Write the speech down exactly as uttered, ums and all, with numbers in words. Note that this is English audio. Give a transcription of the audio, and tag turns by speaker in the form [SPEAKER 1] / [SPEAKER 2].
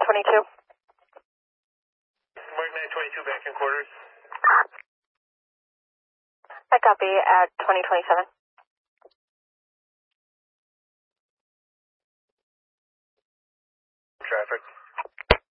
[SPEAKER 1] twenty-two.
[SPEAKER 2] Mark nine twenty-two back in quarters.
[SPEAKER 1] I copy at twenty twenty-seven.
[SPEAKER 2] Traffic.